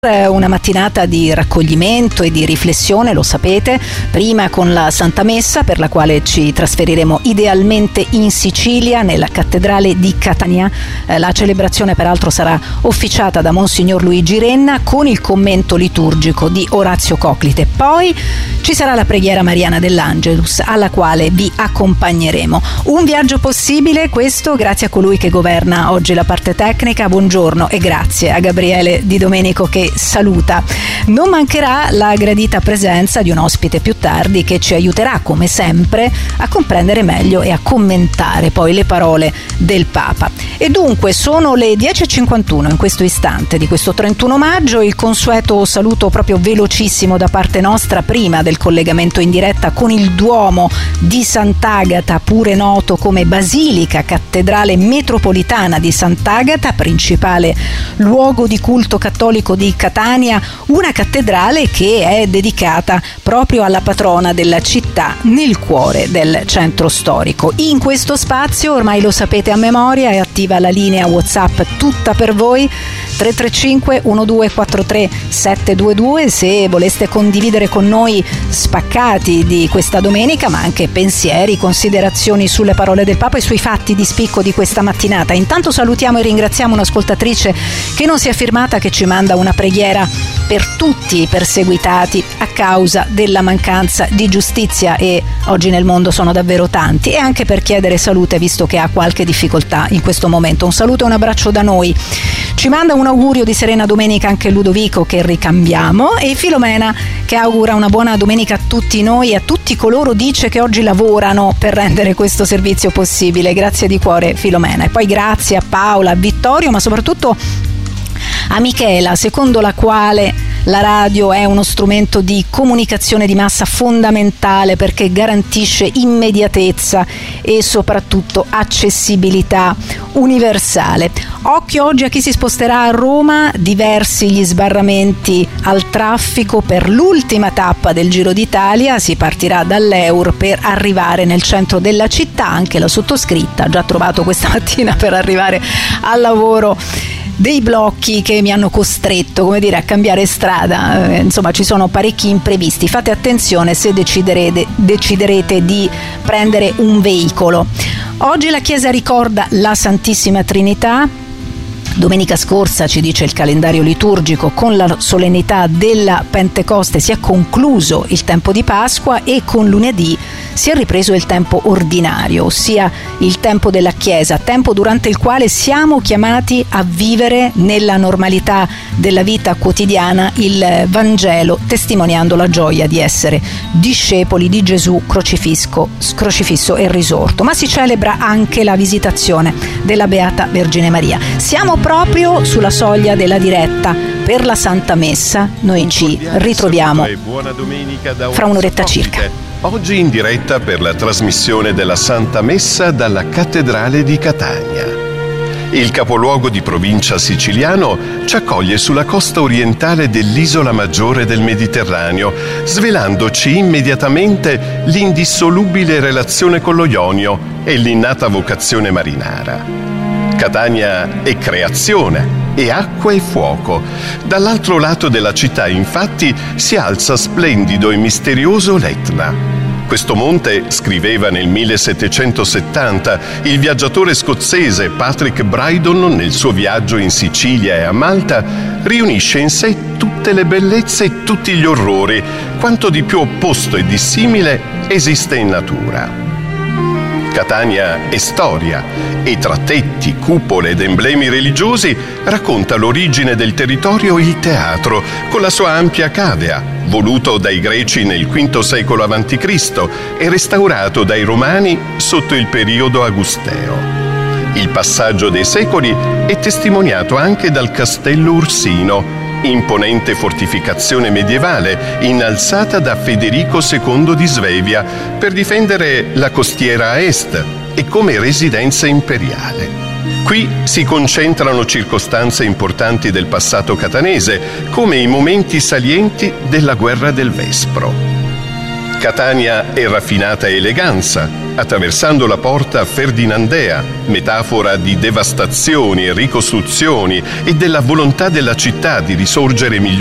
Una mattinata di raccoglimento e di riflessione, lo sapete, prima con la Santa Messa, per la quale ci trasferiremo idealmente in Sicilia, nella cattedrale di Catania. La celebrazione peraltro sarà officiata da Monsignor Luigi Renna con il commento liturgico di Orazio Coclite. Poi ci sarà la preghiera mariana dell'Angelus, alla quale vi accompagneremo. Un viaggio possibile, questo grazie a colui che governa oggi la parte tecnica. Buongiorno e grazie a Gabriele Di Domenico che saluta. Non mancherà la gradita presenza di un ospite più tardi che ci aiuterà come sempre a comprendere meglio e a commentare poi le parole del Papa. E dunque sono le 10:51 in questo istante di questo 31 maggio, il consueto saluto proprio velocissimo da parte nostra prima del collegamento in diretta con il Duomo di Sant'Agata, pure noto come Basilica Cattedrale Metropolitana di Sant'Agata, principale luogo di culto cattolico di Catania, una cattedrale che è dedicata proprio alla patrona della città nel cuore del centro storico. In questo spazio, ormai lo sapete a memoria, è attiva la linea WhatsApp tutta per voi 335 1243 722 se voleste condividere con noi spaccati di questa domenica, ma anche pensieri, considerazioni sulle parole del Papa e sui fatti di spicco di questa mattinata. Intanto salutiamo e ringraziamo un'ascoltatrice che non si è firmata, che ci manda una preghiera per tutti i perseguitati a causa della mancanza di giustizia, e oggi nel mondo sono davvero tanti, e anche per chiedere salute visto che ha qualche difficoltà in questo momento. Un saluto e un abbraccio da noi. Ci manda un augurio di serena domenica anche Ludovico, che ricambiamo, e Filomena che augura una buona domenica a tutti noi e a tutti coloro, dice, che oggi lavorano per rendere questo servizio possibile. Grazie di cuore Filomena. E poi grazie a Paola, a Vittorio, ma soprattutto a Michela, secondo la quale la radio è uno strumento di comunicazione di massa fondamentale perché garantisce immediatezza e soprattutto accessibilità universale. Occhio oggi a chi si sposterà a Roma, diversi gli sbarramenti al traffico per l'ultima tappa del Giro d'Italia. Si partirà dall'Eur per arrivare nel centro della città. Anche la sottoscritta ha già trovato questa mattina per arrivare al lavoro dei blocchi che mi hanno costretto, a cambiare strada. Insomma, ci sono parecchi imprevisti. Fate attenzione se deciderete di prendere un veicolo. Oggi la Chiesa ricorda la Santissima Trinità. Domenica scorsa, ci dice il calendario liturgico, con la solennità della Pentecoste si è concluso il tempo di Pasqua e con lunedì si è ripreso il tempo ordinario, ossia il tempo della Chiesa, tempo durante il quale siamo chiamati a vivere nella normalità della vita quotidiana il Vangelo, testimoniando la gioia di essere discepoli di Gesù crocifisso e risorto. Ma si celebra anche la visitazione della Beata Vergine Maria. Siamo proprio sulla soglia della diretta per la Santa Messa. Noi ci ritroviamo fra un'oretta circa. Oggi in diretta per la trasmissione della Santa Messa dalla Cattedrale di Catania. Il capoluogo di provincia siciliano ci accoglie sulla costa orientale dell'isola maggiore del Mediterraneo, svelandoci immediatamente l'indissolubile relazione con lo Ionio e l'innata vocazione marinara. Catania è creazione, è acqua e fuoco. Dall'altro lato della città, infatti, si alza splendido e misterioso l'Etna. Questo monte, scriveva nel 1770 il viaggiatore scozzese Patrick Brydon nel suo viaggio in Sicilia e a Malta, riunisce in sé tutte le bellezze e tutti gli orrori, quanto di più opposto e dissimile esiste in natura. Catania è storia e tra tetti, cupole ed emblemi religiosi racconta l'origine del territorio il teatro, con la sua ampia cavea, voluto dai greci nel V secolo a.C. e restaurato dai romani sotto il periodo agusteo. Il passaggio dei secoli è testimoniato anche dal Castello Ursino, imponente fortificazione medievale innalzata da Federico II di Svevia per difendere la costiera a est e come residenza imperiale. Qui si concentrano circostanze importanti del passato catanese, come i momenti salienti della guerra del Vespro. Catania è raffinata eleganza, attraversando la porta Ferdinandea, metafora di devastazioni e ricostruzioni e della volontà della città di risorgere migliore